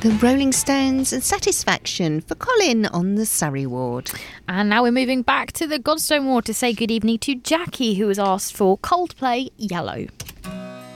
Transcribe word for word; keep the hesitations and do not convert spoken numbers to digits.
The Rolling Stones and Satisfaction for Colin on the Surrey ward. And now we're moving back to the Godstone ward to say good evening to Jackie, who has asked for Coldplay Yellow.